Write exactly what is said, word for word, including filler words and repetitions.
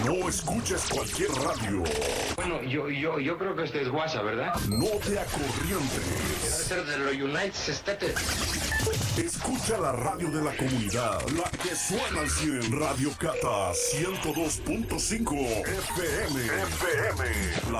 No escuches cualquier radio. Bueno, yo, yo, yo creo que este es WhatsApp, ¿verdad? No te acorrientes. Debe ser de los United States. Escucha la radio de la comunidad, la que suena al cien. Radio Cata ciento dos punto cinco F M. F M. La